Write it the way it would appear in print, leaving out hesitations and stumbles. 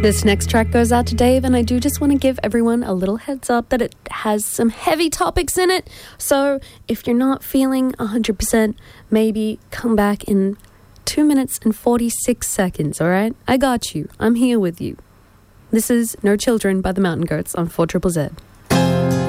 This next track goes out to Dave, and I do just want to give everyone a little heads up that it has some heavy topics in it. So if you're not feeling 100%, maybe come back in 2 minutes and 46 seconds, all right? I got you. I'm here with you. This is No Children by the Mountain Goats on 4ZZZ.